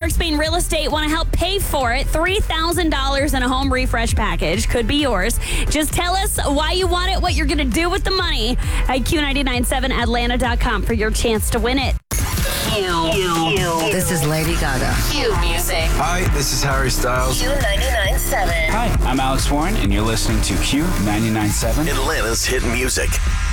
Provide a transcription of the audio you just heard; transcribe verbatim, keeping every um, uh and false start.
Spain Real Estate want to help pay for it. three thousand dollars in a home refresh package could be yours. Just tell us why you want it, what you're going to do with the money at Q nine nine seven Atlanta dot com for your chance to win it. Q. Q. This is Lady Gaga. Q Music. Hi, this is Harry Styles. Q ninety-nine seven. Hi, I'm Alex Warren, and you're listening to Q ninety-nine seven. Atlanta's hit music.